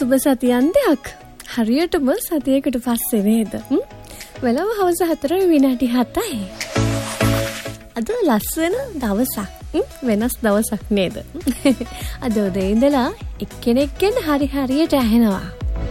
සුබ සතියන්තයක්. හරියටම සතියකට පස්සේ නේද? වෙලව හවස 4 විනාඩි 7යි. අද ලස්සන දවසක්. වෙනස් දවසක් නේද? අද උදේ ඉඳලා එක්කෙනෙක්ගෙන් හරියට ඇහෙනවා.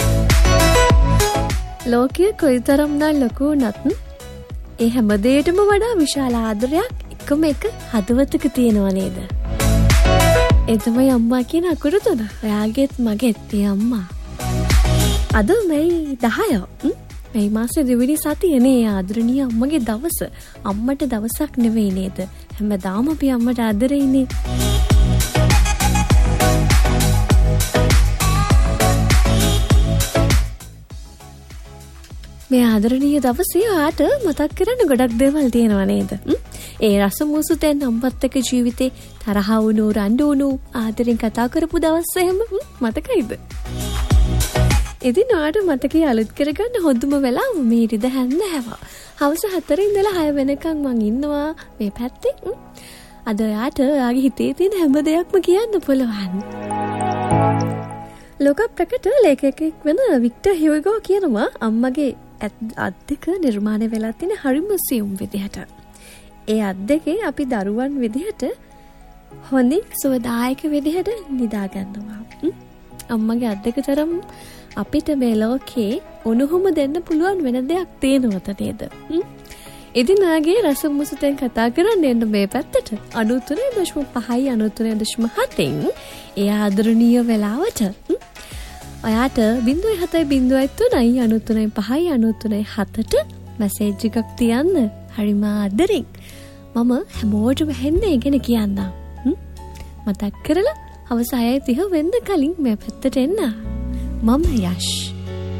ලෝකයේ කොයිතරම්නම් ලොකු වුණත් ඒ හැම දෙයකටම වඩා විශාල ආදරයක් එකම එක හදවතක තියෙනව නේද? ඒ තමයි අම්මා කියන අකුරු තුන. ඔයාගෙත් මගෙත් ඒ අම්මා. අද මේ 10 මේ මාසේ දෙවෙනි සතියනේ ආදරණීය අම්මගේ දවස. අම්මට දවසක් නෙවෙයි නේද? හැමදාම අපි අම්මට ආදරෙයිනේ. මේ ආදරණීය දවසේ ආට මතක් කරන්න ගොඩක් දේවල් තියෙනවා නේද? ඒ රසමුසුතෙන් අම්මත් එක්ක ජීවිතේ තරහ වුණු, රණ්ඩු වුණු, ආදරෙන් කතා කරපු දවස් එහෙම මතකයිද? ඉතින් ඔයාට මතකයේ අලුත් කරගන්න හොඳම වෙලාව මේ ඉරිද හැන්දෑව. හවස 4 ඉඳලා 6 වෙනකන් මං ඉන්නවා මේ පැත්තේ. අද ඔයාට ඔයාගේ හිතේ තියෙන හැම දෙයක්ම කියන්න පුළුවන්. ලෝක ප්‍රකට ලේඛකයෙක් වෙන වික්ටර් හියුගෝ කියනවා අම්මගේ අත් දෙක නිර්මාණය වෙලා තියෙන හරිම සියුම් විදිහට. ඒ අත් දෙකේ අපි දරුවන් විදිහට හොඳින් සුවදායක විදිහට නිදා ගන්නවා. අම්මගේ අත් දෙක තරම් අපිට මේ ලෝකේ උණුහුම දෙන්න පුළුවන් වෙන දෙයක් තියෙනවද නේද? ඉතින් ආගේ රසමුසුතෙන් කතා කරන්න එන්න මේ පැත්තට 93.5යි 93.7න් ඒ ආදරණීය වෙලාවට ඔයාට 0703යි 93.5යි 93.7ට මැසේජ් එකක් තියන්න. හරිම ආදරෙන් මම හැමෝටම හෙන්නේ ගැන කියන්නම්. මතක් කරලා හවස 6:30 වෙන්න කලින් මේ පැත්තට එන්න. මම යෂ්